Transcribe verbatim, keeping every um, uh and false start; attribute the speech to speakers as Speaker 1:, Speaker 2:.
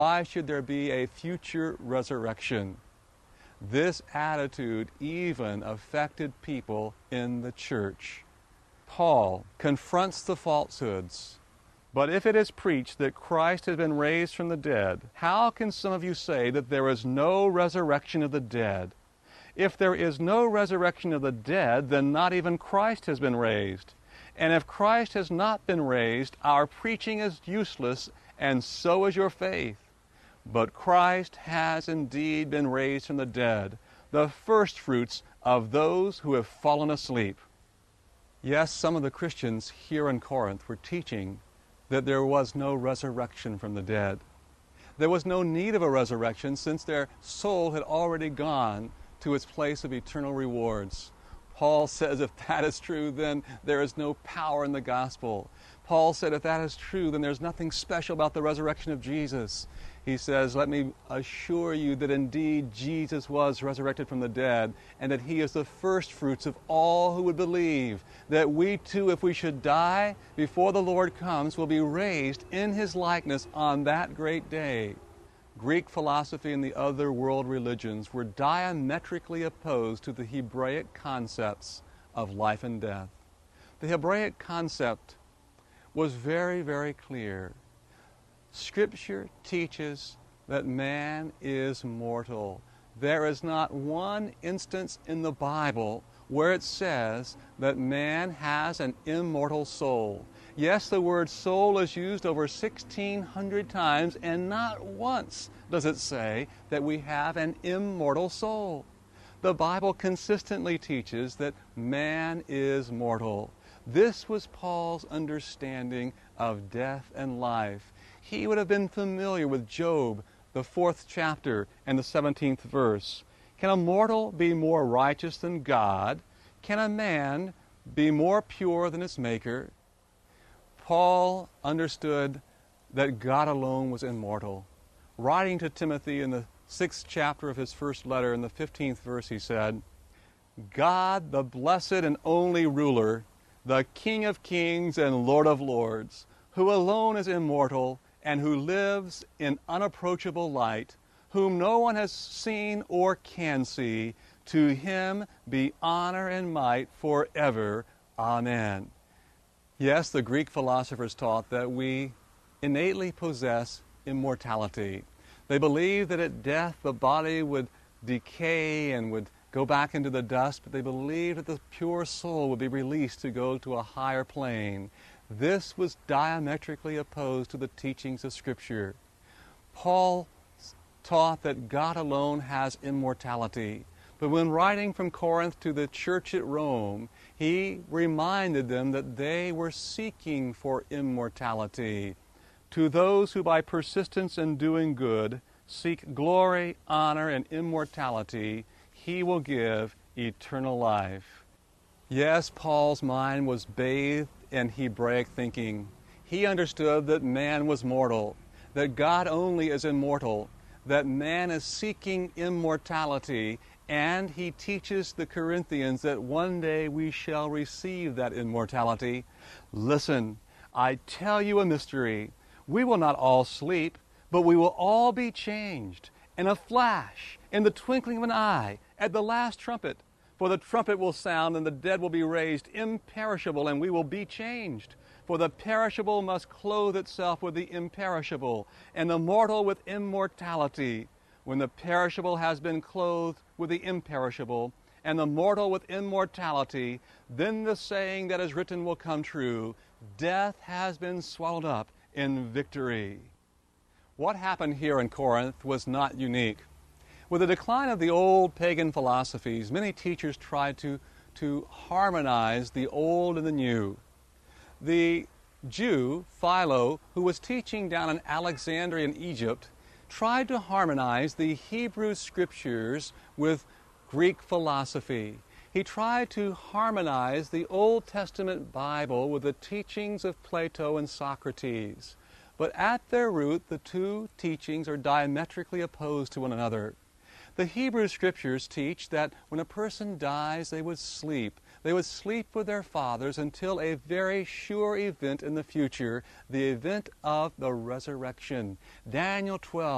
Speaker 1: Why should there be a future resurrection? This attitude even affected people in the church. Paul confronts the falsehoods. But if it is preached that Christ has been raised from the dead, how can some of you say that there is no resurrection of the dead? If there is no resurrection of the dead, then not even Christ has been raised. And if Christ has not been raised, our preaching is useless, and so is your faith. But Christ has indeed been raised from the dead, the firstfruits of those who have fallen asleep. Yes, some of the Christians here in Corinth were teaching that there was no resurrection from the dead. There was no need of a resurrection since their soul had already gone to its place of eternal rewards. Paul says if that is true, then there is no power in the gospel. Paul said if that is true, then there's nothing special about the resurrection of Jesus. He says, let me assure you that indeed Jesus was resurrected from the dead, and that he is the first fruits of all who would believe, that we too, if we should die before the Lord comes, will be raised in his likeness on that great day. Greek philosophy and the other world religions were diametrically opposed to the Hebraic concepts of life and death. The Hebraic concept was very, very clear. Scripture teaches that man is mortal. There is not one instance in the Bible where it says that man has an immortal soul. Yes, the word soul is used over sixteen hundred times, and not once does it say that we have an immortal soul. The Bible consistently teaches that man is mortal. This was Paul's understanding of death and life. He would have been familiar with Job, the fourth chapter and the seventeenth verse. Can a mortal be more righteous than God? Can a man be more pure than his Maker? Paul understood that God alone was immortal. Writing to Timothy in the sixth chapter of his first letter, in the fifteenth verse, he said, God, the blessed and only ruler, the King of kings and Lord of lords, who alone is immortal and who lives in unapproachable light, whom no one has seen or can see, to him be honor and might forever. Amen. Yes, the Greek philosophers taught that we innately possess immortality. They believed that at death the body would decay and would go back into the dust, but they believed that the pure soul would be released to go to a higher plane. This was diametrically opposed to the teachings of Scripture. Paul taught that God alone has immortality. But when writing from Corinth to the church at Rome, he reminded them that they were seeking for immortality. To those who by persistence in doing good seek glory, honor, and immortality, he will give eternal life. Yes, Paul's mind was bathed in Hebraic thinking. He understood that man was mortal, that God only is immortal, that man is seeking immortality, and he teaches the Corinthians that one day we shall receive that immortality. Listen, I tell you a mystery. We will not all sleep, but we will all be changed in a flash, in the twinkling of an eye, at the last trumpet. For the trumpet will sound, and the dead will be raised imperishable, and we will be changed. For the perishable must clothe itself with the imperishable, and the mortal with immortality. When the perishable has been clothed with the imperishable, and the mortal with immortality, then the saying that is written will come true, death has been swallowed up in victory. What happened here in Corinth was not unique. With the decline of the old pagan philosophies, many teachers tried to, to harmonize the old and the new. The Jew, Philo, who was teaching down in Alexandria in Egypt, tried to harmonize the Hebrew Scriptures with Greek philosophy. He tried to harmonize the Old Testament Bible with the teachings of Plato and Socrates. But at their root, the two teachings are diametrically opposed to one another. The Hebrew Scriptures teach that when a person dies, they would sleep. They would sleep with their fathers until a very sure event in the future, the event of the resurrection. Daniel twelve